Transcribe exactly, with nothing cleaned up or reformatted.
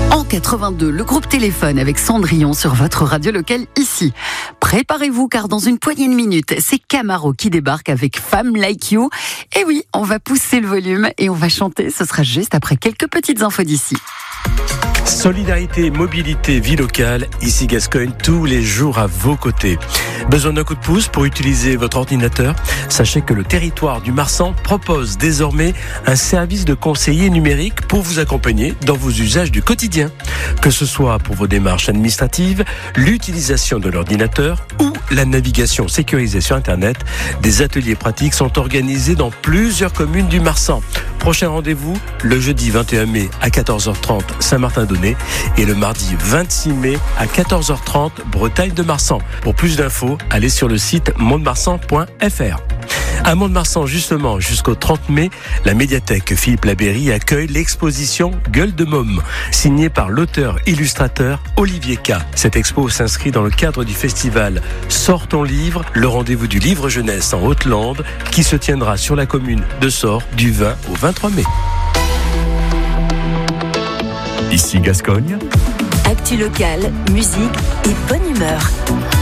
En quatre-vingt-deux, le groupe Téléphone avec Cendrillon sur votre radio locale ici. Préparez-vous car dans une poignée de minutes, c'est Camaro qui débarque avec Femme Like You. Et oui, on va pousser le volume et on va chanter. Ce sera juste après quelques petites infos d'ici. Solidarité, mobilité, vie locale, ici Gascogne, tous les jours à vos côtés. Besoin d'un coup de pouce pour utiliser votre ordinateur? Sachez que le territoire du Marsan propose désormais un service de conseiller numérique pour vous accompagner dans vos usages du quotidien. Que ce soit pour vos démarches administratives, l'utilisation de l'ordinateur ou la navigation sécurisée sur Internet, des ateliers pratiques sont organisés dans plusieurs communes du Marsan. Prochain rendez-vous, le jeudi vingt et un mai à quatorze heures trente, Saint-Martin-d'Aunay et le mardi vingt-six mai à quatorze heures trente, Bretagne de Marsan. Pour plus d'infos, allez sur le site mont-de-marsan point f r. À Mont-de-Marsan, justement, jusqu'au trente mai, la médiathèque Philippe Labéry accueille l'exposition Gueule de Môme, signée par l'auteur-illustrateur Olivier K. Cette expo s'inscrit dans le cadre du festival Sors ton livre, le rendez-vous du livre jeunesse en Haute-Lande, qui se tiendra sur la commune de Sors du vingt au vingt-trois mai. Ici Gascogne. Actu locale, musique et bonne humeur.